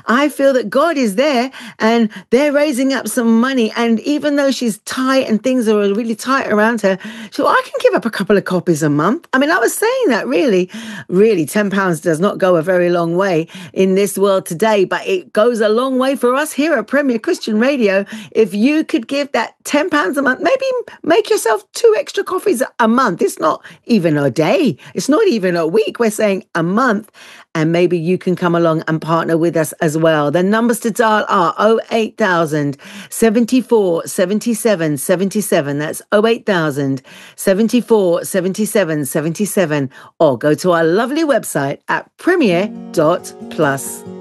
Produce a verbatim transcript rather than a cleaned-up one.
I feel that God is there and they're raising up some money. And even though she's tight and things are really tight around her, so I can give up a couple of copies a month. I mean, I was saying that really, really ten pounds does not go a very long way in this world today, but it goes a long way for us here at Premier Christian Radio. If you could give that ten pounds a month, maybe make yourself two extra coffees a month. It's not even a day. It's not even a week. We're saying a month. And maybe you can come along and partner with us as well. The numbers to dial are oh eight thousand, seventy-four, seventy-seven, seventy-seven. That's oh eight thousand, seventy-four, seventy-seven, seventy-seven. Or go to our lovely website at premier dot plus.